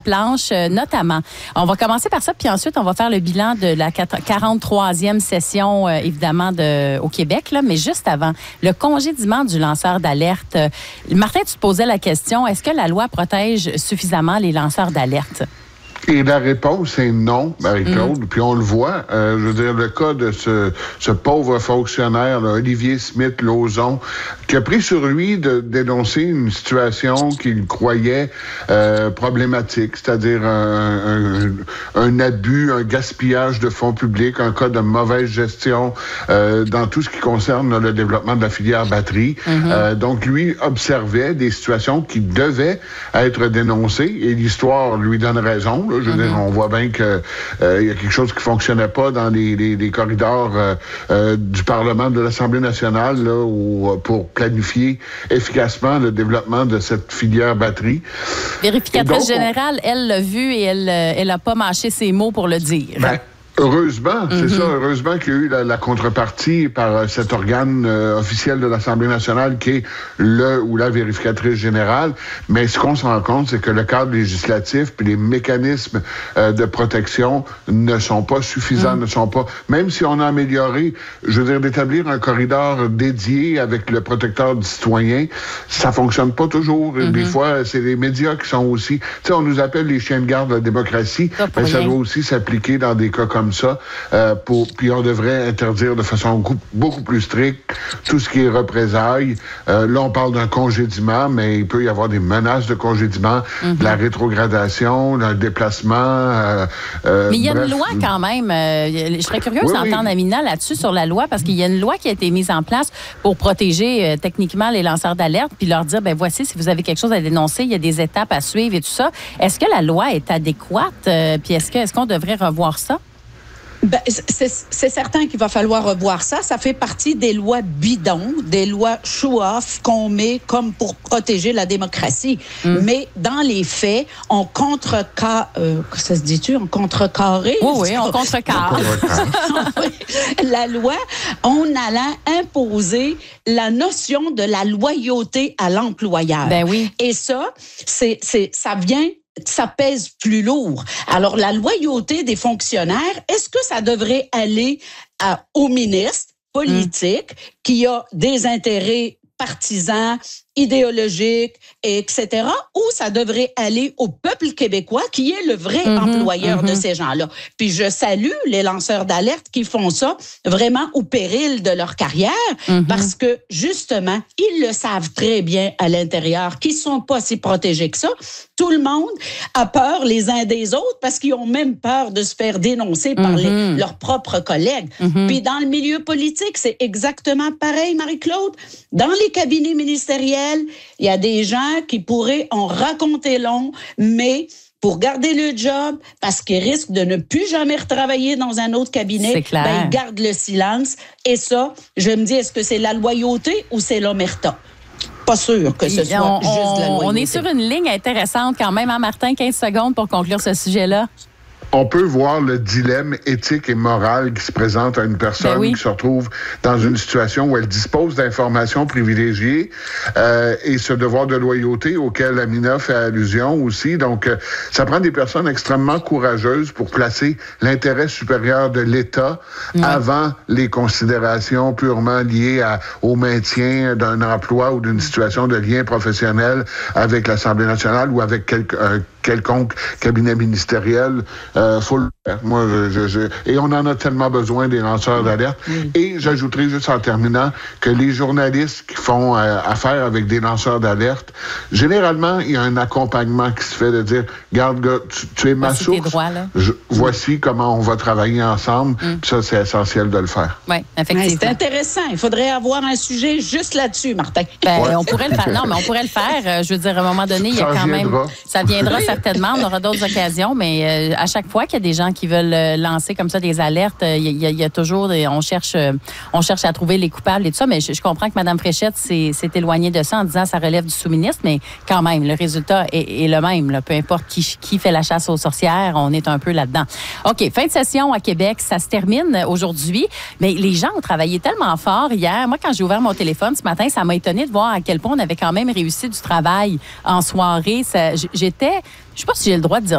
planche, notamment. On va commencer par ça, puis ensuite, on va faire le bilan de la 43e session, évidemment, au Québec. Là, mais juste avant, le congédiement du lanceur d'alerte. Martin, tu te posais la question, est-ce que la loi protège suffisamment les lanceurs d'alerte? Et la réponse est non, Marie-Claude. Puis on le voit. Je veux dire, le cas de ce pauvre fonctionnaire, là, Olivier Smith-Lauzon, qui a pris sur lui de dénoncer une situation qu'il croyait problématique, c'est-à-dire un abus, un gaspillage de fonds publics, un cas de mauvaise gestion dans tout ce qui concerne le développement de la filière batterie. Donc, lui observait des situations qui devaient être dénoncées et l'histoire lui donne raison. Je veux dire, on voit bien que y a quelque chose qui fonctionnait pas dans les corridors du Parlement, de l'Assemblée nationale, là, pour planifier efficacement le développement de cette filière batterie. Vérificatrice générale, elle l'a vu et elle a pas mâché ses mots pour le dire. Heureusement, c'est ça. Heureusement qu'il y a eu la contrepartie par cet organe officiel de l'Assemblée nationale qui est le ou la vérificatrice générale. Mais ce qu'on se rend compte, c'est que le cadre législatif puis les mécanismes de protection ne sont pas suffisants, ne sont pas... Même si on a amélioré, je veux dire, d'établir un corridor dédié avec le protecteur du citoyen, ça fonctionne pas toujours. Des fois, c'est les médias qui sont aussi... Tu sais, on nous appelle les chiens de garde de la démocratie, mais ça doit aussi s'appliquer dans des cas comme ça, puis on devrait interdire de façon beaucoup plus stricte tout ce qui est représailles. Là, on parle d'un congédiement, mais il peut y avoir des menaces de congédiement, de la rétrogradation, d'un déplacement. Mais il y a une loi quand même. Je serais curieuse d'entendre Amina là-dessus sur la loi, parce qu'il y a une loi qui a été mise en place pour protéger techniquement les lanceurs d'alerte, puis leur dire, ben voici, si vous avez quelque chose à dénoncer, il y a des étapes à suivre et tout ça. Est-ce que la loi est adéquate? Puis est-ce qu'on devrait revoir ça? Ben, c'est certain qu'il va falloir revoir ça. Ça fait partie des lois bidons, des lois show-off qu'on met comme pour protéger la démocratie. Mais dans les faits, on ça se dit-tu? On contrecarré? Oui, on contrecarre. La loi, on allant imposer la notion de la loyauté à l'employeur. Ben oui. Et ça pèse plus lourd. Alors, la loyauté des fonctionnaires, est-ce que ça devrait aller au ministre politique qui a des intérêts partisans, idéologiques, etc., ou ça devrait aller au peuple québécois qui est le vrai employeur de ces gens-là. Puis je salue les lanceurs d'alerte qui font ça vraiment au péril de leur carrière, parce que justement, ils le savent très bien à l'intérieur, qu'ils sont pas si protégés que ça. Tout le monde a peur les uns des autres parce qu'ils ont même peur de se faire dénoncer par leurs propres collègues. Puis dans le milieu politique, c'est exactement pareil, Marie-Claude. Dans les cabinets ministériels, il y a des gens qui pourraient en raconter long, mais pour garder le job, parce qu'ils risquent de ne plus jamais retravailler dans un autre cabinet, ils gardent le silence. Et ça, je me dis, est-ce que c'est la loyauté ou c'est l'omerta? Pas sûr que ce soit juste la loyauté. On est sur une ligne intéressante quand même, hein, Martin? 15 secondes pour conclure ce sujet-là. On peut voir le dilemme éthique et moral qui se présente à une personne qui se retrouve dans une situation où elle dispose d'informations privilégiées et ce devoir de loyauté auquel Amina fait allusion aussi. Donc, ça prend des personnes extrêmement courageuses pour placer l'intérêt supérieur de l'État avant les considérations purement liées au maintien d'un emploi ou d'une situation de lien professionnel avec l'Assemblée nationale ou avec quelconque cabinet ministériel. Faut le faire. Moi, et on en a tellement besoin des lanceurs d'alerte. Et j'ajouterai juste en terminant que les journalistes qui font affaire avec des lanceurs d'alerte, généralement, il y a un accompagnement qui se fait de dire, regarde, gars, tu es ma source. Voici comment on va travailler ensemble. Ça, c'est essentiel de le faire. Oui, effectivement. C'est intéressant. Il faudrait avoir un sujet juste là-dessus, Martin. On pourrait le faire. Non, mais on pourrait le faire. Je veux dire, à un moment donné, il y a quand même... Ça viendra certainement. On aura d'autres occasions, mais à chaque fois qu'il y a des gens qui veulent lancer comme ça des alertes, il y a toujours... On cherche à trouver les coupables et tout ça, mais je comprends que Mme Fréchette s'est éloignée de ça en disant que ça relève du sous-ministre, mais quand même, le résultat est le même. Là. Peu importe qui fait la chasse aux sorcières, on est un peu là-dedans. OK, fin de session à Québec, ça se termine aujourd'hui, mais les gens ont travaillé tellement fort hier. Moi, quand j'ai ouvert mon téléphone ce matin, ça m'a étonnée de voir à quel point on avait quand même réussi du travail en soirée. Je sais pas si j'ai le droit de dire